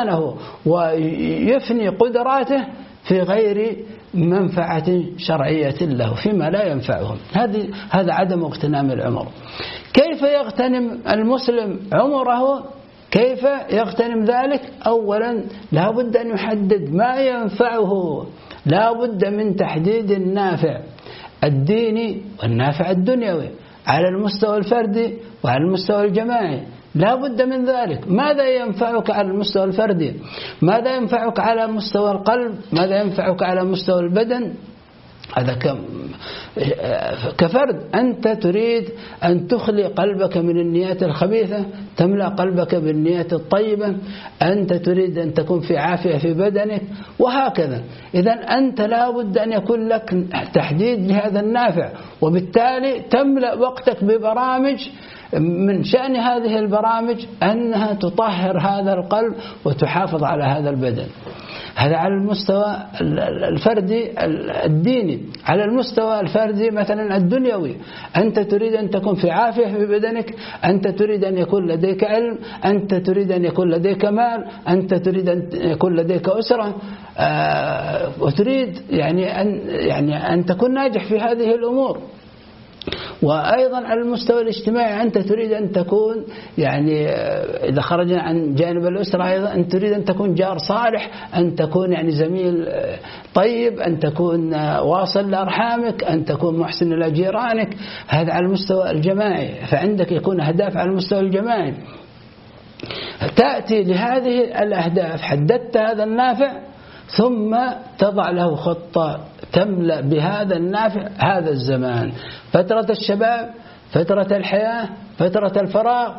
زمانه ويفني قدراته في غير منفعة شرعية له فيما لا ينفعهم. هذا عدم اغتنام العمر. كيف يغتنم المسلم عمره؟ كيف يغتنم ذلك؟ أولا لا بد أن يحدد ما ينفعه، لا بد من تحديد النافع الديني والنافع الدنيوي على المستوى الفردي وعلى المستوى الجماعي. لا بد من ذلك. ماذا ينفعك على المستوى الفردي؟ ماذا ينفعك على مستوى القلب؟ ماذا ينفعك على مستوى البدن؟ هذا كفرد أنت تريد أن تخلي قلبك من النيات الخبيثة، تملأ قلبك بالنيات الطيبة، أنت تريد أن تكون في عافية في بدنك، وهكذا. إذن أنت لا بد أن يكون لك تحديد لهذا النافع، وبالتالي تملأ وقتك ببرامج من شأن هذه البرامج أنها تطهر هذا القلب وتحافظ على هذا البدن. هذا على المستوى الفردي الديني. على المستوى الفردي مثلا الدنيوي، أنت تريد أن تكون في عافية في بدنك، أنت تريد أن يكون لديك علم، أنت تريد أن يكون لديك مال، أنت تريد أن يكون لديك أسرة، وتريد أن تكون ناجح في هذه الأمور. وأيضا على المستوى الاجتماعي أنت تريد أن تكون إذا خرجنا عن جانب الأسرة أيضا أن تريد أن تكون جار صالح، أن تكون زميل طيب، أن تكون واصل لأرحامك، أن تكون محسن إلى جيرانك. هذا على المستوى الجماعي، فعندك يكون أهداف على المستوى الجماعي. تأتي لهذه الأهداف، حددت هذا النافع، ثم تضع له خطة تملأ بهذا النافع هذا الزمان، فترة الشباب، فترة الحياة، فترة الفراغ.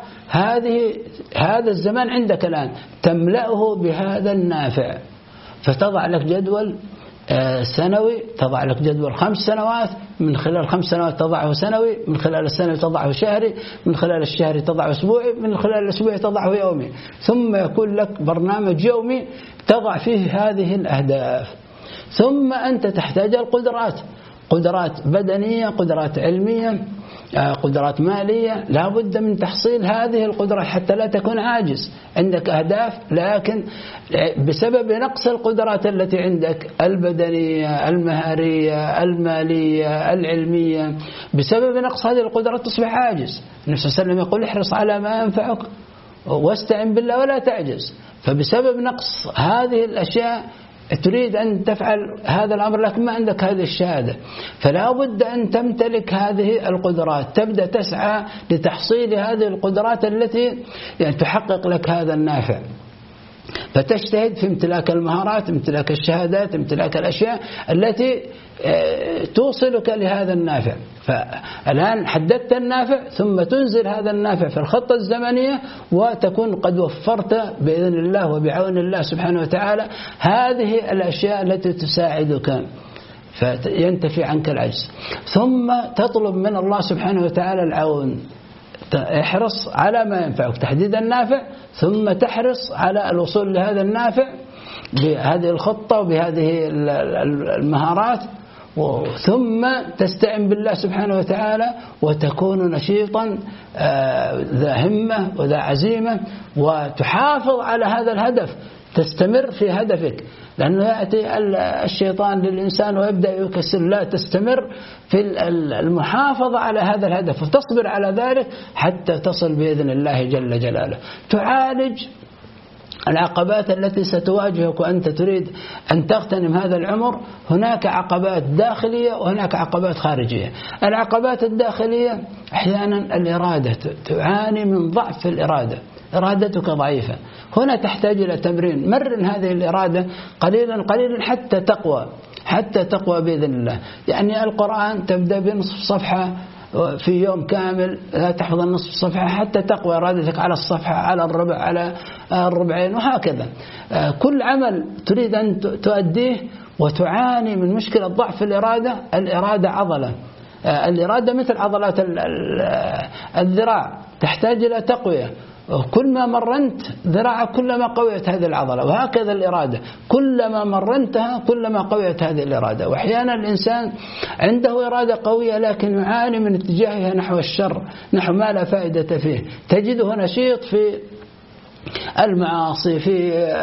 هذا الزمان عندك الآن تملأه بهذا النافع، فتضع لك جدول سنوي، تضع لك جدول 5 سنوات، من خلال 5 سنوات تضعه سنوي، من خلال السنة تضعه شهري، من خلال الشهر تضعه أسبوعي، من خلال الأسبوع تضعه يومي، ثم يكون لك برنامج يومي تضع فيه هذه الأهداف. ثم أنت تحتاج القدرات، قدرات بدنية، قدرات علمية، قدرات مالية. لا بد من تحصيل هذه القدرات حتى لا تكون عاجز. عندك أهداف، لكن بسبب نقص القدرات التي عندك البدنية، المهارية، المالية، العلمية، بسبب نقص هذه القدرات تصبح عاجز. النبي صلى الله عليه وسلم يقول احرص على ما ينفعك واستعن بالله ولا تعجز. فبسبب نقص هذه الأشياء تريد أن تفعل هذا الأمر لكن ما عندك هذه الشهادة، فلا بد أن تمتلك هذه القدرات، تبدأ تسعى لتحصيل هذه القدرات التي تحقق لك هذا النافع. فتجتهد في امتلاك المهارات، امتلاك الشهادات، امتلاك الأشياء التي توصلك لهذا النافع. فالآن حددت النافع، ثم تنزل هذا النافع في الخطة الزمنية، وتكون قد وفرت بإذن الله وبعون الله سبحانه وتعالى هذه الأشياء التي تساعدك فينتفي عنك العجز. ثم تطلب من الله سبحانه وتعالى العون، احرص على ما ينفعك، تحديد النافع، ثم تحرص على الوصول لهذا النافع بهذه الخطة وبهذه المهارات، ثم تستعن بالله سبحانه وتعالى وتكون نشيطا ذا همة وذا عزيمة، وتحافظ على هذا الهدف، تستمر في هدفك. لأنه يأتي الشيطان للإنسان ويبدأ يكسر، لا، تستمر في المحافظة على هذا الهدف وتصبر على ذلك حتى تصل بإذن الله جل جلاله. تعالج العقبات التي ستواجهك وأنت تريد أن تغتنم هذا العمر. هناك عقبات داخلية وهناك عقبات خارجية. العقبات الداخلية أحيانا الإرادة، تعاني من ضعف في الإرادة، إرادتك ضعيفة. هنا تحتاج إلى تمرين، مرن هذه الإرادة قليلا قليلا حتى تقوى بإذن الله. القرآن تبدأ بنصف صفحة في يوم كامل، لا تحفظ النصف صفحة حتى تقوى إرادتك على الصفحة، على الربع، على الربعين، وهكذا. كل عمل تريد أن تؤديه وتعاني من مشكلة ضعف في الإرادة عضلة. الإرادة مثل عضلات الذراع، تحتاج إلى تقوية. كل ما مرنت ذراعك كلما قويت هذه العضلة، وهكذا الإرادة كلما مرنتها كلما قويت هذه الإرادة. وأحيانا الإنسان عنده إرادة قوية لكن يعاني من اتجاهها نحو الشر، نحو ما لا فائدة فيه. تجده نشيط في المعاصي، في